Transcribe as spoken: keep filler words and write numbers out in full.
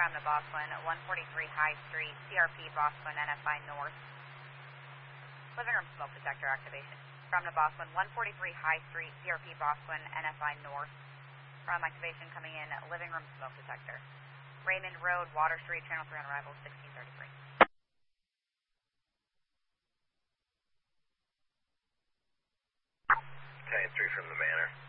From the Bosquen, one forty-three High Street, C R P Bosquen, N F I North. Living room smoke detector activation. From the Bosquen, one forty-three High Street, C R P Bosquen, N F I North. From activation coming in, living room smoke detector. Raymond Road, Water Street, channel three on arrival, sixteen thirty-three. Battalion three from the Manor.